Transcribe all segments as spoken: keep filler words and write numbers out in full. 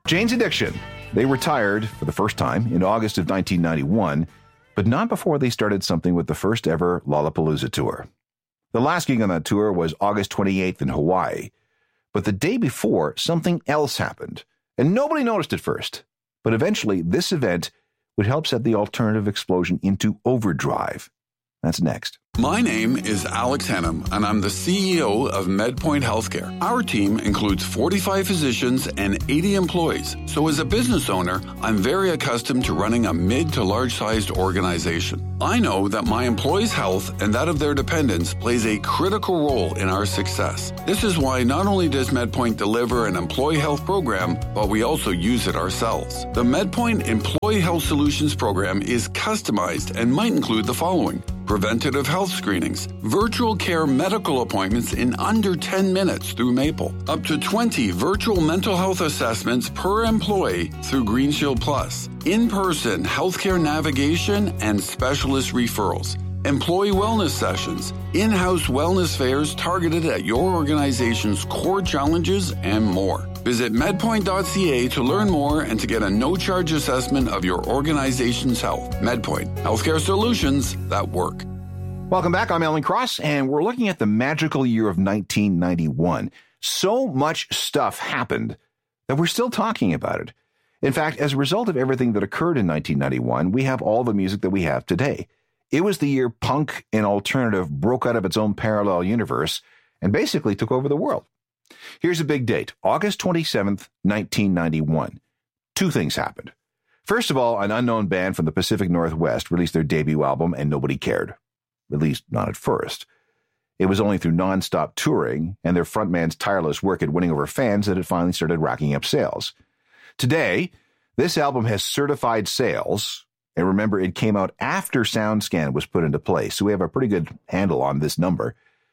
Jane's Addiction. They retired for the first time in August of nineteen ninety-one, but not before they started something with the first ever Lollapalooza tour. The last gig on that tour was August twenty-eighth in Hawaii, but the day before, something else happened, and nobody noticed at first. But eventually, this event would help set the alternative explosion into overdrive. That's next. My name is Alex Hennum, and I'm the C E O of MedPoint Healthcare. Our team includes forty-five physicians and eighty employees. So as a business owner, I'm very accustomed to running a mid to large-sized organization. I know that my employees' health and that of their dependents plays a critical role in our success. This is why not only does MedPoint deliver an employee health program, but we also use it ourselves. The MedPoint Employee Health Solutions program is customized and might include the following: preventative health screenings, virtual care medical appointments in under ten minutes through Maple, up to twenty virtual mental health assessments per employee through GreenShield Plus, in-person healthcare navigation and specialist referrals, employee wellness sessions, in-house wellness fairs targeted at your organization's core challenges, and more. Visit medpoint dot c a to learn more and to get a no-charge assessment of your organization's health. MedPoint, healthcare solutions that work. Welcome back. I'm Alan Cross, and we're looking at the magical year of nineteen ninety-one. So much stuff happened that we're still talking about it. In fact, as a result of everything that occurred in nineteen ninety-one, we have all the music that we have today. It was the year punk and alternative broke out of its own parallel universe and basically took over the world. Here's a big date, August twenty-seventh, nineteen ninety-one. Two things happened. First of all, an unknown band from the Pacific Northwest released their debut album, and nobody cared. At least, not at first. It was only through non-stop touring and their frontman's tireless work at winning over fans that it finally started racking up sales. Today, this album has certified sales, and remember, it came out after SoundScan was put into place, so we have a pretty good handle on this number.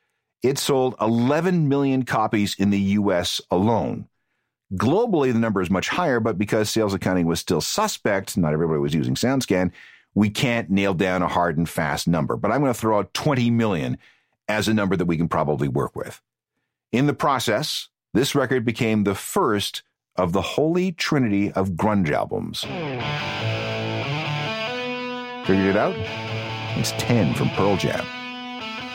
It sold eleven million copies in the U S alone. Globally, the number is much higher, but because sales accounting was still suspect, not everybody was using SoundScan, we can't nail down a hard and fast number. But I'm going to throw out twenty million as a number that we can probably work with. In the process, this record became the first of the holy trinity of grunge albums. Figured it out? It's ten from Pearl Jam.